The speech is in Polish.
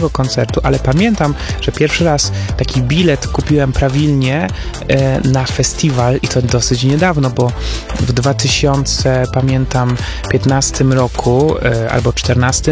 żadnego koncertu, ale pamiętam, że pierwszy raz taki bilet kupiłem prawilnie na festiwal i to dosyć niedawno, bo w 2015 roku albo 2014